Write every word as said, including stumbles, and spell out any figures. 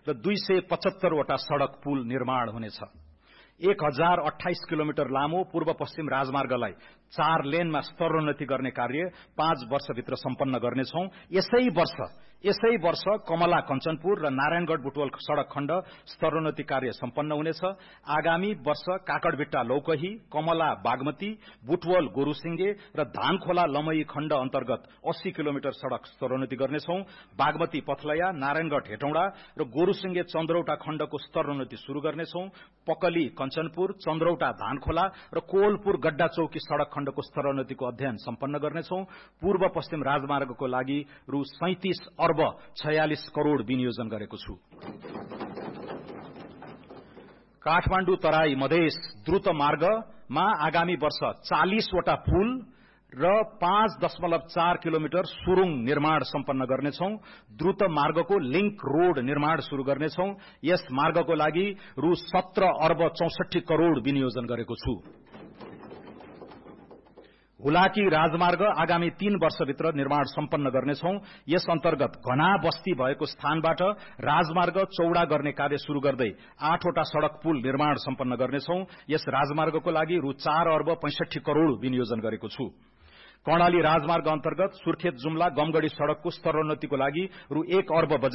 र दुई सय पचहत्तर वटा सड़क पुल निर्माण हुनेछ। एक हजार अठाइस किलोमिटर लामो पूर्व पश्चिम राजमार्गलाई चार लेनमा स्तरोन्नति गर्ने कार्य पाँच वर्षभित्र सम्पन्न गर्नेछौं। यसै वर्ष यसै वर्ष कमला कञ्चनपुर र नारायणगढ़ बुटवल सड़क खण्ड स्तरोन्नति कार्य सम्पन्न हुनेछ। आगामी वर्ष काकडभिट्टा लौकही, कमला बागमती, बुटवल गोरुसिंगे र धानखोला लमई खण्ड अन्तर्गत अस्सी किलोमिटर सड़क स्तरोन्नति गर्नेछौं। बागमती पथलया, नारायणगढ़ हेटौडा र गोरुसिंगे चन्द्रौटा खण्डको स्तरोन्नति शुरू गर्नेछौं। पकली कञ्चनपुर, चन्द्रौटा धानखोला र कोवलपुर गड्डा चौकी सड़क खण्डको स्तरोन्नतिको अध्ययन सम्पन्न गर्नेछौं। पूर्व पश्चिम राजमार्गको लागि रु सैंतीस अर्ब छयालिस करोड़ विनियोजन गरेको छु। काठमाडौँ तराई मधेस द्रुत मार्गमा आगामी वर्ष चालीस वटा पुल र पाँच दशमलव चार किलोमिटर सुरुङ निर्माण सम्पन्न गर्नेछौं। द्रुत मार्गको लिंक रोड निर्माण शुरू गर्नेछौं। यस मार्गको लागि रु सत्र अर्ब चौसठी करोड़ विनियोजन गरेको छु। हुलाकी राजमार्ग आगामी तीन वर्षभित्र निर्माण सम्पन्न गर्नेछौं। यस अन्तर्गत घना बस्ती भएको स्थानबाट राजमार्ग चौड़ा गर्ने कार्य शुरू गर्दै आठवटा सड़क पुल निर्माण सम्पन्न गर्नेछौं। यस राजमार्गको लागि रु चार अर्ब पैंसठी करोड़ विनियोजन गरेको छु। कर्णाली राजमार्ग अन्तर्गत सुर्खेत जुम्ला गमगढ़ी सड़कको स्तरोन्नतिको लागि रु एक अर्ब